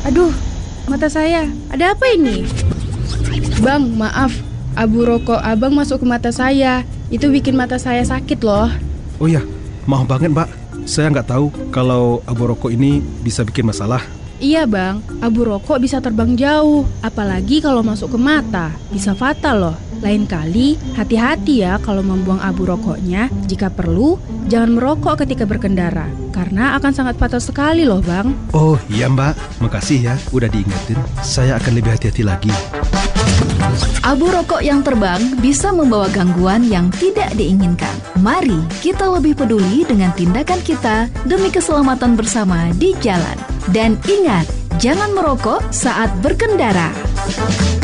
Aduh, mata saya. Ada apa ini? Bang, maaf. Abu rokok abang masuk ke mata saya. Itu bikin mata saya sakit loh. Oh ya, maaf banget Mbak. Saya nggak tahu kalau abu rokok ini bisa bikin masalah. Iya bang, abu rokok bisa terbang jauh. Apalagi kalau masuk ke mata. Bisa fatal loh. Lain kali, hati-hati ya kalau membuang abu rokoknya. Jika perlu, jangan merokok ketika berkendara. Karena akan sangat fatal sekali loh bang. Oh iya Mbak, makasih ya udah diingetin. Saya akan lebih hati-hati lagi. Abu rokok yang terbang bisa membawa gangguan yang tidak diinginkan. Mari kita lebih peduli dengan tindakan kita demi keselamatan bersama di jalan. Dan ingat, jangan merokok saat berkendara.